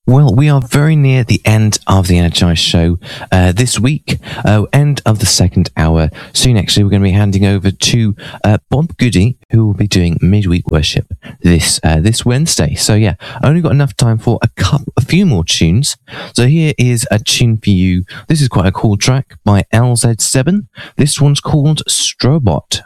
Well, we are very near the end of the Energize show this week, end of the second hour. Soon, actually, we're going to be handing over to Bob Goody, who will be doing midweek worship this Wednesday. So, yeah, I only got enough time for a few more tunes. So here is a tune for you. This is quite a cool track by LZ7. This one's called Strobot.